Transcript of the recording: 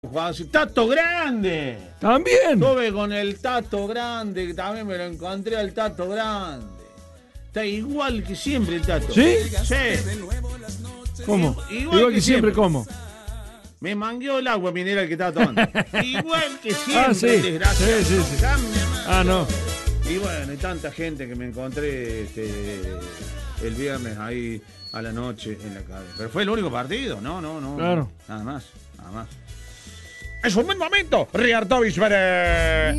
Tato Grande. También. Estuve con el Tato Grande, que también me lo encontré al Tato Grande. Está igual que siempre el Tato. ¿Sí? Sí. ¿Cómo? Igual que siempre, ¿cómo? Me mangueó el agua mineral que estaba tomando. Igual que siempre, sí. desgraciado. Sí. No cambia nada. No. Y bueno, y tanta gente que me encontré el viernes ahí a la noche en la calle. Pero fue el único partido, no. Claro. Nada más. Es un buen momento, Riartovich Pérez.